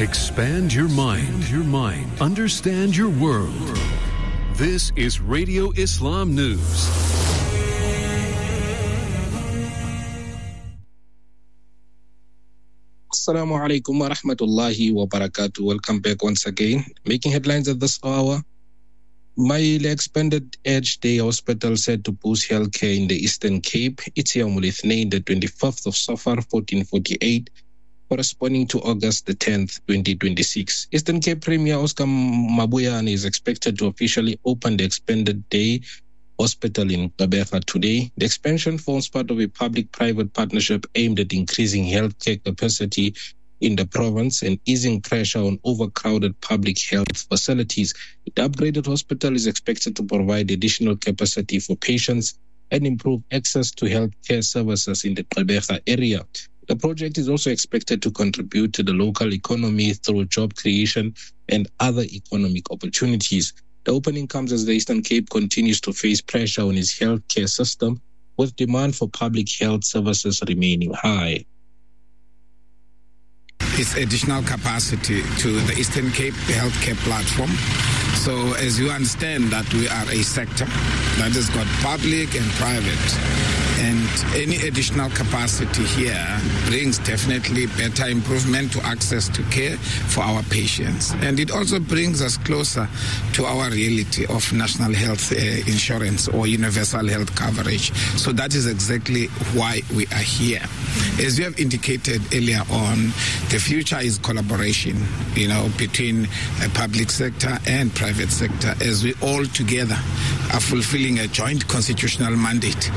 Expand your mind. Understand your world. This is Radio Islam News. Assalamu alaikum wa rahmatullahi wa barakatuh. Welcome back once again. Making headlines at this hour. Maile expanded Edge Day Hospital set to boost healthcare in the Eastern Cape. It's Yawmul Ithnain, the 25th of Safar, 1448, corresponding to August the 10th, 2026. Eastern Cape Premier Oscar Mabuyane is expected to officially open the expanded day hospital in Gqeberha today. The expansion forms part of a public-private partnership aimed at increasing healthcare capacity in the province and easing pressure on overcrowded public health facilities. The upgraded hospital is expected to provide additional capacity for patients and improve access to healthcare services in the Gqeberha area. The project is also expected to contribute to the local economy through job creation and other economic opportunities. The opening comes as the Eastern Cape continues to face pressure on its healthcare system, with demand for public health services remaining high. It's additional capacity to the Eastern Cape healthcare platform. So as you understand that we are a sector that has got public and private, and any additional capacity here brings definitely better improvement to access to care for our patients. And it also brings us closer to our reality of national health insurance or universal health coverage. So that is exactly why we are here. As you have indicated earlier on, the future is collaboration, between a public sector and private sector, as we all together are fulfilling a joint constitutional mandate.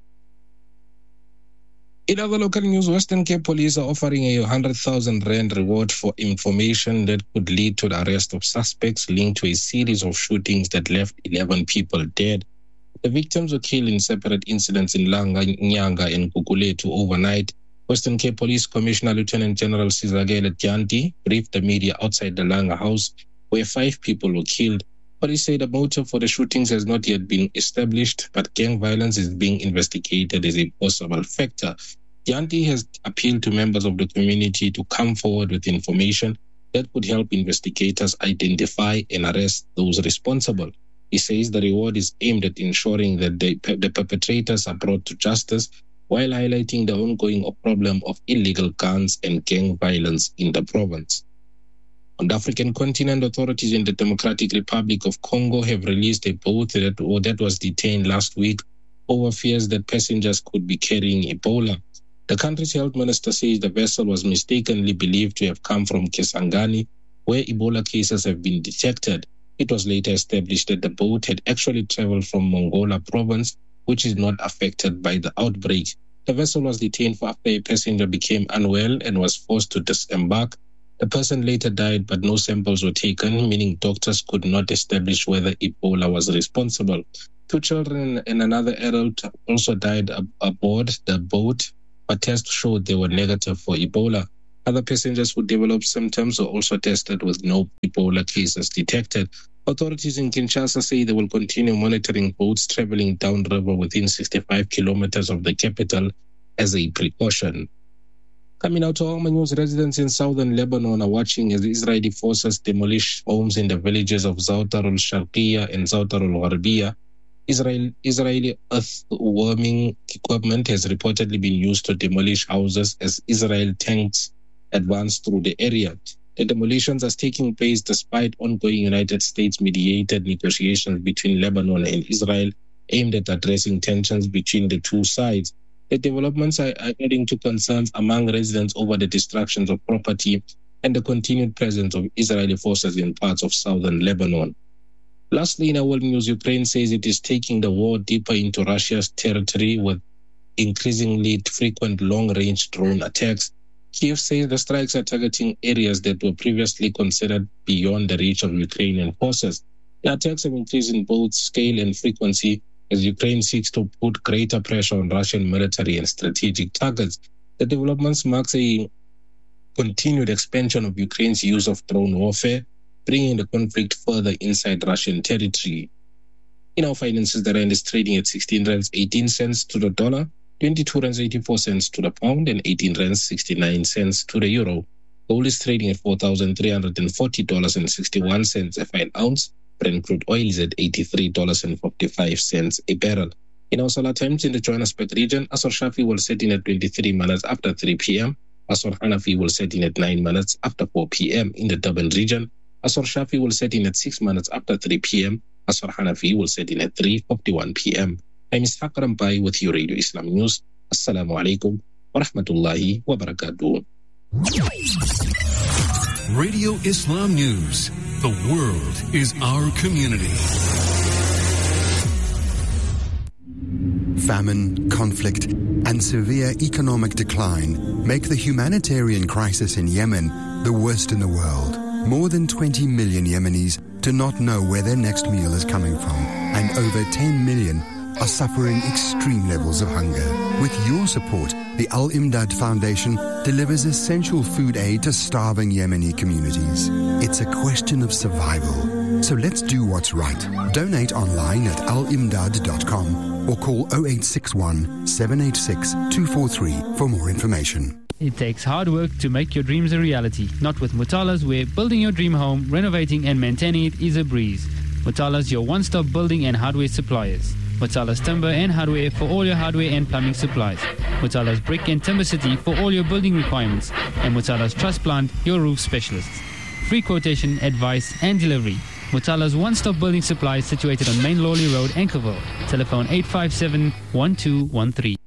In other local news, Western Cape Police are offering a 100,000 rand reward for information that could lead to the arrest of suspects linked to a series of shootings that left 11 people dead. The victims were killed in separate incidents in Langa, Nyanga, and Guguletu overnight. Western Cape Police Commissioner Lieutenant General Sizakele Dyanti briefed the media outside the Langa house, where 5 people were killed. Police say the motive for the shootings has not yet been established, but gang violence is being investigated as a possible factor. Dyanti has appealed to members of the community to come forward with information that could help investigators identify and arrest those responsible. He says the reward is aimed at ensuring that the perpetrators are brought to justice, while highlighting the ongoing problem of illegal guns and gang violence in the province. On the African continent, authorities in the Democratic Republic of Congo have released a boat that was detained last week over fears that passengers could be carrying Ebola. The country's health minister says the vessel was mistakenly believed to have come from Kisangani, where Ebola cases have been detected. It was later established that the boat had actually traveled from Mongola province, which is not affected by the outbreak. The vessel was detained after a passenger became unwell and was forced to disembark. The person later died, but no samples were taken, meaning doctors could not establish whether Ebola was responsible. 2 children and another adult also died aboard the boat, but tests showed they were negative for Ebola. Other passengers who developed symptoms were also tested with no Ebola cases detected. Authorities in Kinshasa say they will continue monitoring boats traveling downriver within 65 kilometers of the capital as a precaution. Coming out to home news, residents in southern Lebanon are watching as Israeli forces demolish homes in the villages of Zawtar al-Sharqiyya and Zawtar al-Gharbiya. Israeli earthworming equipment has reportedly been used to demolish houses as Israel tanks advance through the area. The demolitions are taking place despite ongoing United States-mediated negotiations between Lebanon and Israel aimed at addressing tensions between the two sides. The developments are adding to concerns among residents over the destructions of property and the continued presence of Israeli forces in parts of southern Lebanon. Lastly, in our world news, Ukraine says it is taking the war deeper into Russia's territory with increasingly frequent long-range drone attacks. Kyiv says the strikes are targeting areas that were previously considered beyond the reach of Ukrainian forces. The attacks have increased in both scale and frequency as Ukraine seeks to put greater pressure on Russian military and strategic targets. The developments marks a continued expansion of Ukraine's use of drone warfare, bringing the conflict further inside Russian territory. In our finances, the rand is trading at 16 rands 18 cents to the dollar, 22 rands 84 cents to the pound, and 18 rands 69 cents to the euro. Gold is trading at $4,340.61 a fine ounce. Brent crude oil is at $83.55 a barrel. In our solar times in the Johannesburg region, Asr Shafi will set in at 23 minutes after 3 p.m. Asr Hanafi will set in at 9 minutes after 4 p.m. in the Durban region. Asr Shafi will set in at 6 minutes after 3 p.m. Asr Hanafi will set in at 3:51 p.m. I'm Ishaq Rampai with your Radio Islam News. Assalamu alaikum wa rahmatullahi wa barakatuh. Radio Islam News. The world is our community. Famine, conflict, and severe economic decline make the humanitarian crisis in Yemen the worst in the world. More than 20 million Yemenis do not know where their next meal is coming from, and over 10 million are suffering extreme levels of hunger. With your support, the Al-Imdad Foundation delivers essential food aid to starving Yemeni communities. It's a question of survival. So let's do what's right. Donate online at alimdad.com or call 0861 786 243 for more information. It takes hard work to make your dreams a reality. Not with Mutalas, where building your dream home, renovating and maintaining it is a breeze. Mutalas, your one-stop building and hardware suppliers. Mutalas Timber and Hardware for all your hardware and plumbing supplies. Mutalas Brick and Timber City for all your building requirements. And Mutalas Truss Plant, your roof specialists. Free quotation, advice and delivery. Mutalas one-stop building supplies situated on Main Lawley Road, Anchorville. Telephone 857-1213.